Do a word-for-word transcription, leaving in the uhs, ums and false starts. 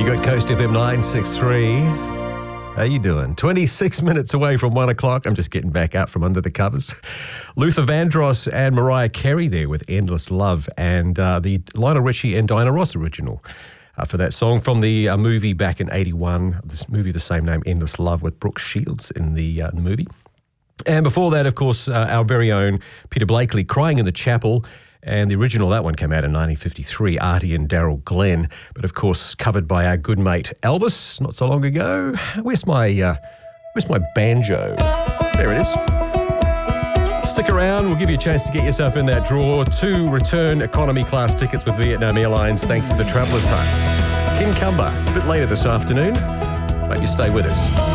You got Coast F M nine six three. How you doing? twenty-six minutes away from one o'clock. I'm just getting back out from under the covers. Luther Vandross and Mariah Carey there with Endless Love, and uh, the Lionel Richie and Diana Ross original uh, for that song from the uh, movie back in eighty-one, this movie of the same name, Endless Love, with Brooke Shields in the, uh, in the movie. And before that, of course, uh, our very own Peter Blakely, Crying in the Chapel. And the original, that one came out in nineteen fifty-three, Artie and Daryl Glenn, but of course covered by our good mate Elvis not so long ago. Where's my, uh, where's my banjo? There it is. Stick around, we'll give you a chance to get yourself in that draw. Two return economy class tickets with Vietnam Airlines thanks to the Traveller's Hut. King Cumber, a bit later this afternoon, but you stay with us.